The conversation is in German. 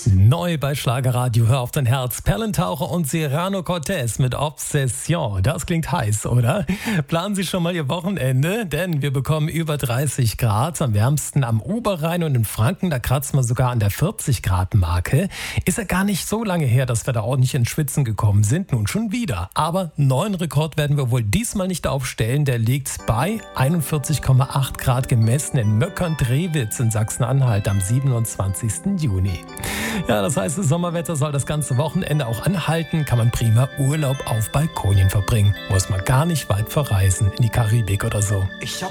Neu bei Schlagerradio, hör auf dein Herz. Perlentaucher und Serrano Cortez mit Obsession. Das klingt heiß, oder? Planen Sie schon mal Ihr Wochenende, denn wir bekommen über 30 Grad. Am wärmsten am Oberrhein und in Franken, da kratzen wir sogar an der 40 Grad Marke. Ist ja gar nicht so lange her, dass wir da ordentlich ins Schwitzen gekommen sind. Nun schon wieder. Aber neuen Rekord werden wir wohl diesmal nicht aufstellen. Der liegt bei 41,8 Grad gemessen in Möckern-Drewitz in Sachsen-Anhalt am 27. Juni. Ja, das heißt, das Sommerwetter soll das ganze Wochenende auch anhalten. Kann man prima Urlaub auf Balkonien verbringen. Muss man gar nicht weit verreisen, in die Karibik oder so.